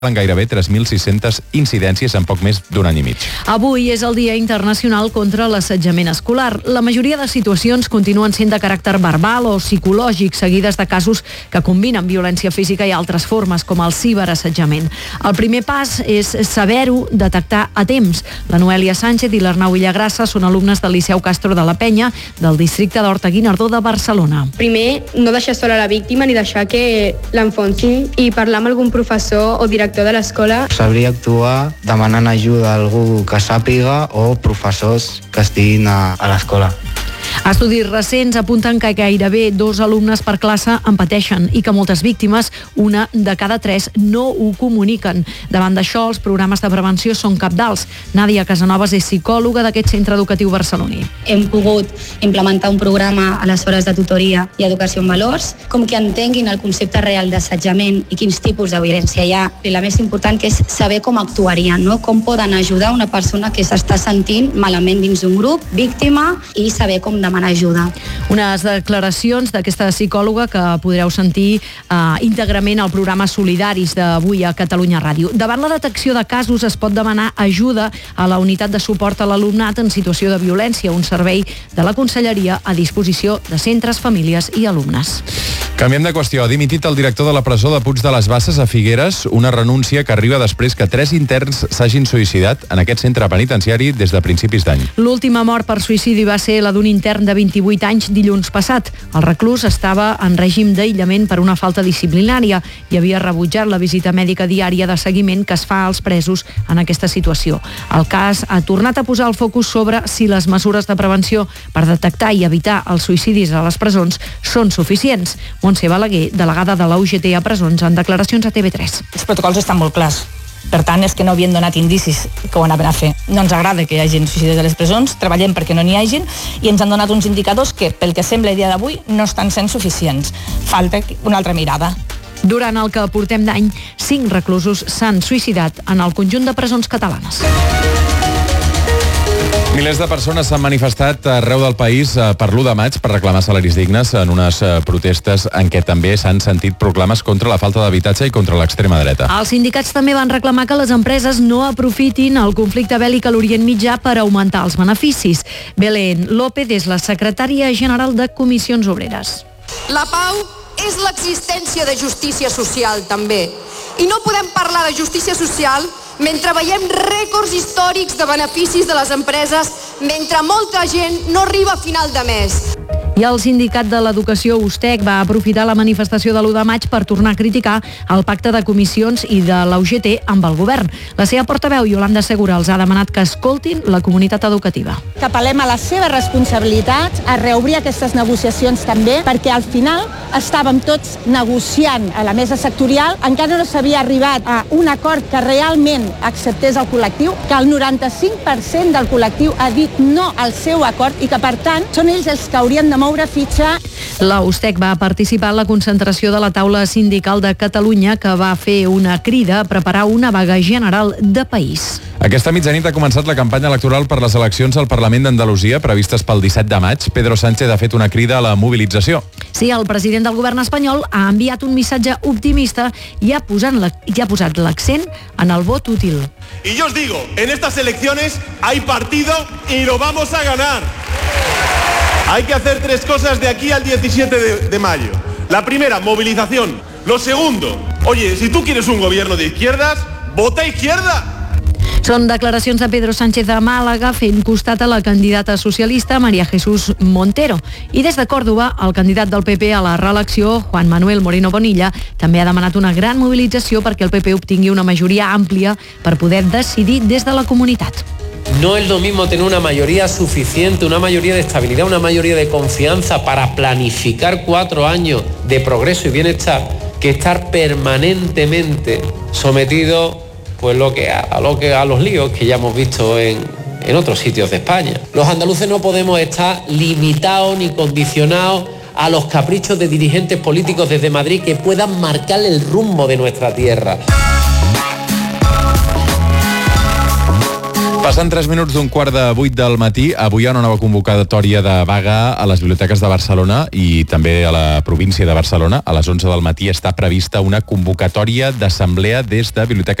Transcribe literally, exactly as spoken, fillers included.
en gairebé tres mil sis-centes incidències en poc més d'un any i mig. Avui és el Dia Internacional contra l'assetjament escolar. La majoria de situacions continuen sent de caràcter verbal o psicològic, seguides de casos que combinen violència física i altres formes, com el ciberassetjament. El primer pas és saber-ho detectar a temps. La Noelia Sánchez i l'Arnau Villagrassa són alumnes del Liceu Castro de la Penya, del districte d'Horta-Guinardó de Barcelona. Primer, no deixar sola la víctima ni deixar que l'enfonsin i parlar amb algun professor o director de l'escola. Sabria actuar demanant ajuda a algú que sàpiga o professors que estiguin a, a l'escola. Estudis recents apunten que gairebé dos alumnes per classe en pateixen i que moltes víctimes, una de cada tres, no ho comuniquen. Davant d'això, els programes de prevenció són cabdals. Nàdia Casanovas és psicòloga d'aquest centre educatiu barceloní. Hem pogut implementar un programa a les hores de tutoria i educació en valors, com que entenguin el concepte real d'assetjament i quins tipus de violència hi ha. I la més important, que és saber com actuarien, no? Com poden ajudar una persona que s'està sentint malament dins d'un grup, víctima, i saber com demanar ajuda. Unes declaracions d'aquesta psicòloga que podreu sentir eh, íntegrament al programa Solidaris d'avui a Catalunya Ràdio. Davant la detecció de casos es pot demanar ajuda a la unitat de suport a l'alumnat en situació de violència, un servei de la Conselleria a disposició de centres, famílies i alumnes. Canviem de qüestió. Ha dimitit el director de la presó de Puig de les Basses a Figueres, una renúncia que arriba després que tres interns s'hagin suïcidat en aquest centre penitenciari des de principis d'any. L'última mort per suïcidi va ser la d'un intern de vint-i-vuit anys dilluns passat. El reclús estava en règim d'aïllament per una falta disciplinària i havia rebutjat la visita mèdica diària de seguiment que es fa als presos en aquesta situació. El cas ha tornat a posar el focus sobre si les mesures de prevenció per detectar i evitar els suïcidis a les presons són suficients. Montse Balaguer, delegada de la U G T a presons, en declaracions a T V tres. Els protocols estan molt clars. Per tant, és que no havien donat indicis que ho anaven a fer. No ens agrada que hi hagi suïcidis a les presons, treballem perquè no n'hi hagin i ens han donat uns indicadors que, pel que sembla a dia d'avui, no estan sent suficients. Falta una altra mirada. Durant el que portem d'any, cinc reclusos s'han suïcidat en el conjunt de presons catalanes. Milers de persones s'han manifestat arreu del país per l'u de maig per reclamar salaris dignes en unes protestes en què també s'han sentit proclames contra la falta d'habitatge i contra l'extrema dreta. Els sindicats també van reclamar que les empreses no aprofitin el conflicte bèl·lic a l'Orient Mitjà per augmentar els beneficis. Belén López és la secretària general de Comissions Obreres. La pau és l'existència de justícia social, també. I no podem parlar de justícia social mentre veiem rècords històrics de beneficis de les empreses, mentre molta gent no arriba a final de mes. I el sindicat de l'educació USTEC va aprofitar la manifestació de l'u de maig per tornar a criticar el pacte de comissions i de la U G T amb el govern. La seva portaveu, Iolanda Segura, els ha demanat que escoltin la comunitat educativa. Que apel·lem a les seves responsabilitats, a reobrir aquestes negociacions també, perquè al final estàvem tots negociant a la mesa sectorial, encara no s'havia arribat a un acord que realment acceptés el col·lectiu, que el noranta-cinc per cent del col·lectiu ha dit no al seu acord i que, per tant, són ells els que haurien de moure fitxa. La USTEC va participar en la concentració de la taula sindical de Catalunya, que va fer una crida a preparar una vaga general de país. Aquesta mitjanit ha començat la campanya electoral per les eleccions al Parlament d'Andalusia, previstes pel disset de maig. Pedro Sánchez ha fet una crida a la mobilització. Sí, el president del govern espanyol ha enviat un missatge optimista i ha posat, la, i ha posat l'accent en el vot útil. Y yo os digo, en estas elecciones hay partido y lo vamos a ganar. Hay que hacer tres cosas de aquí al diecisiete de, de mayo. La primera, movilización. Lo segundo, oye, si tú quieres un gobierno de izquierdas, vota izquierda. Són declaracions de Pedro Sánchez de Màlaga fent costat a la candidata socialista María Jesús Montero. I des de Còrdova, el candidat del P P a la reelecció, Juan Manuel Moreno Bonilla, també ha demanat una gran mobilització perquè el P P obtingui una majoria àmplia per poder decidir des de la comunitat. No es lo mismo tener una mayoría suficiente, una mayoría de estabilidad, una mayoría de confianza para planificar cuatro años de progreso y bienestar que estar permanentemente sometido pues lo que a, lo que a los líos que ya hemos visto en, en otros sitios de España. Los andaluces no podemos estar limitados ni condicionados a los caprichos de dirigentes políticos desde Madrid que puedan marcar el rumbo de nuestra tierra. Passen tres minuts d'un quart de vuit del matí. Avui hi ha una nova convocatòria de vaga a les biblioteques de Barcelona i també a la província de Barcelona. A les onze del matí està prevista una convocatòria d'assemblea des de biblioteques